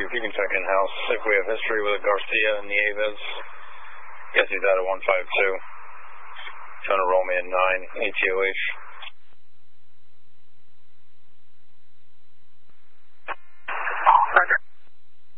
if you can check in-house if we have history with Garcia and the Aves. Guess he's out of 152. Trying to roll me in 9, ETOH.